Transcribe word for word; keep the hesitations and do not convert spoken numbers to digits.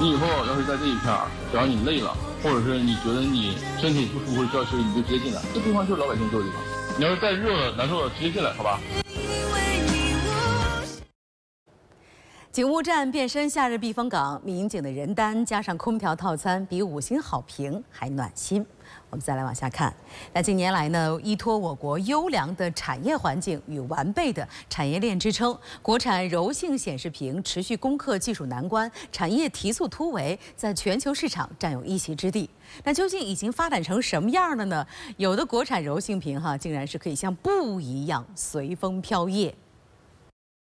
你以后要是在这一片儿，只要你累了，或者是你觉得你身体不舒服需要休息，你就直接进来。这地方就是老百姓住的地方。你要是再热了、难受了，直接进来，好吧？ 景务站变身夏日避风港，民警的人单加上空调套餐，比五星好评还暖心。我们再来往下看，那近年来呢，依托我国优良的产业环境与完备的产业链支撑，国产柔性显示屏持续攻克技术难关，产业提速突围，在全球市场占有一席之地。那究竟已经发展成什么样了呢？有的国产柔性屏哈，竟然是可以像布一样随风飘曳。